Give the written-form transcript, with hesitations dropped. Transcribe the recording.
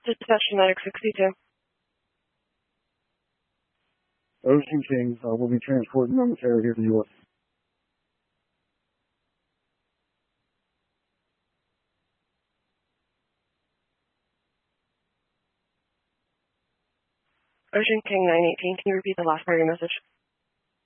Dispatch United 62. Ocean King will be transported momentarily here to the U.S. Ocean King 918, can you repeat the last part of your message?